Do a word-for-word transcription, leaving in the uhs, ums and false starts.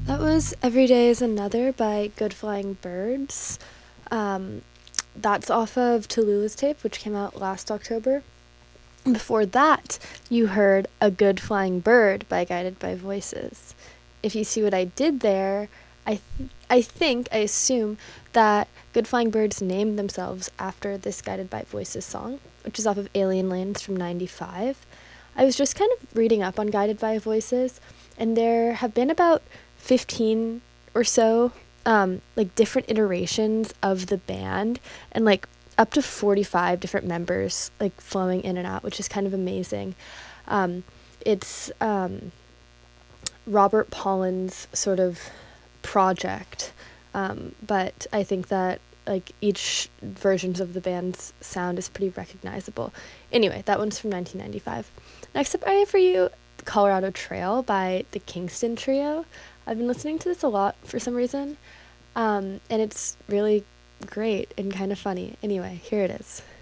That was Every Day is Another by Good Flying Birds. Um, that's off of Tallulah's tape, which came out last October. Before that, you heard A Good Flying Bird by Guided by Voices. If you see what I did there, I, th- I think, I assume that Good Flying Birds named themselves after this Guided by Voices song, which is off of Alien Lands from ninety-five. I was just kind of reading up on Guided by Voices, and there have been about fifteen or so um, like different iterations of the band, and like up to forty-five different members like flowing in and out, which is kind of amazing. Um, it's um, Robert Pollin's sort of project, um, but I think that like each versions of the band's sound is pretty recognizable. Anyway, that one's from nineteen ninety-five. Next up, I have for you Colorado Trail by the Kingston Trio. I've been listening to this a lot for some reason, um, and it's really great and kind of funny. Anyway, here it is.